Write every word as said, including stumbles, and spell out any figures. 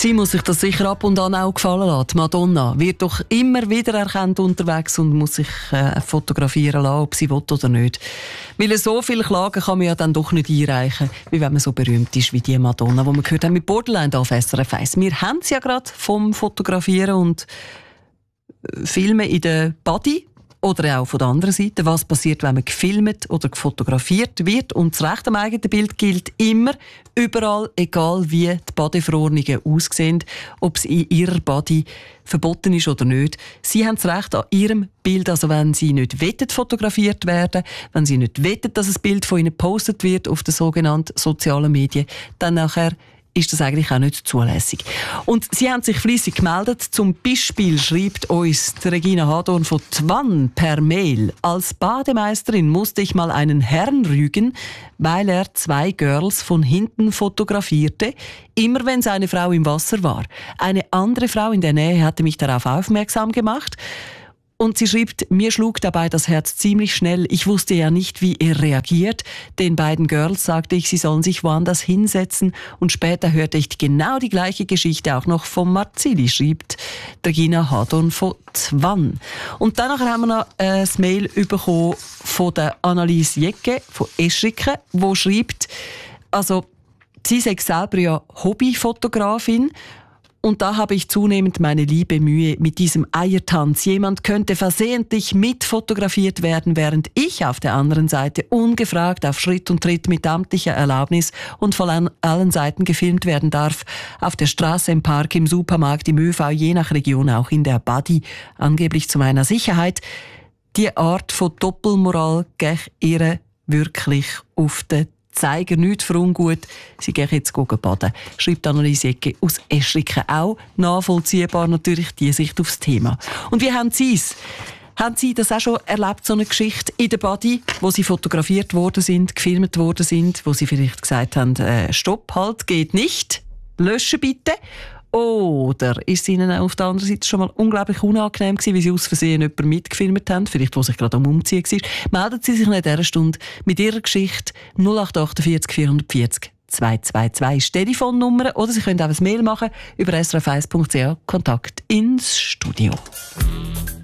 Sie muss sich das sicher ab und an auch gefallen lassen. Die Madonna wird doch immer wieder erkannt unterwegs und muss sich äh, fotografieren lassen, ob sie will oder nicht. Weil so viele Klagen kann man ja dann doch nicht einreichen, wie wenn man so berühmt ist wie die Madonna, die wir gehört haben mit Borderline auf S R F eins. Wir haben es ja gerade vom Fotografieren und Filmen in der Body. Oder auch von der anderen Seite, was passiert, wenn man gefilmt oder gefotografiert wird. Und das Recht am eigenen Bild gilt immer, überall, egal wie die Bodyverordnungen aussehen, ob es in ihrer Body verboten ist oder nicht. Sie haben das Recht an ihrem Bild, also wenn sie nicht wollen, fotografiert werden, wenn sie nicht wollen, dass ein Bild von ihnen gepostet wird auf den sogenannten sozialen Medien, dann nachher ist das eigentlich auch nicht zulässig. Und Sie haben sich fleissig gemeldet. Zum Beispiel schreibt uns die Regina Hadorn von Twann per Mail: Als Bademeisterin musste ich mal einen Herrn rügen, weil er zwei Girls von hinten fotografierte, immer wenn seine Frau im Wasser war. Eine andere Frau in der Nähe hatte mich darauf aufmerksam gemacht. Und sie schreibt, mir schlug dabei das Herz ziemlich schnell. Ich wusste ja nicht, wie er reagiert. Den beiden Girls sagte ich, sie sollen sich woanders hinsetzen. Und später hörte ich genau die gleiche Geschichte auch noch von Marzili, schreibt Regina Hadorn von Twann. Und danach haben wir noch ein Mail bekommen von der Annelies Jecke von Eschriken, die schreibt, also sie sei selber ja Hobbyfotografin. Und da habe ich zunehmend meine liebe Mühe mit diesem Eiertanz. Jemand könnte versehentlich mitfotografiert werden, während ich auf der anderen Seite ungefragt auf Schritt und Tritt mit amtlicher Erlaubnis und von allen Seiten gefilmt werden darf. Auf der Straße, im Park, im Supermarkt, im ÖV, je nach Region, auch in der Body, angeblich zu meiner Sicherheit. Die Art von Doppelmoral geht ihr wirklich auf den Zeiger, nichts für ungut. Sie gehen jetzt baden. Schreibt Annelies Ecke aus Eschriken. Auch nachvollziehbar natürlich die Sicht aufs Thema. Und wie haben Sie es? Haben Sie das auch schon erlebt, so eine Geschichte in der Body, wo Sie fotografiert worden sind, gefilmt worden sind, wo Sie vielleicht gesagt haben, äh, stopp, halt, geht nicht, löschen bitte? Oder ist es Ihnen auf der anderen Seite schon mal unglaublich unangenehm gewesen, wie Sie aus Versehen jemanden mitgefilmt haben, vielleicht wo sich gerade am Umziehen war? Melden Sie sich in dieser Stunde mit Ihrer Geschichte null acht vier acht vier vier null zwei zwei zwei ist die Telefonnummer, oder Sie können auch ein Mail machen über s r f eins punkt c h, Kontakt ins Studio.